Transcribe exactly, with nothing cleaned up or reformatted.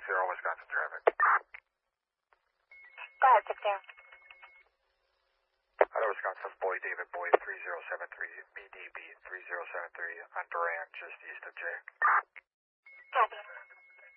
zero Wisconsin traffic. Go ahead, six zero. Out of Wisconsin, Boy David Boy three zero seven three, B D B three zero seven three on Duran, just east of J. Copy.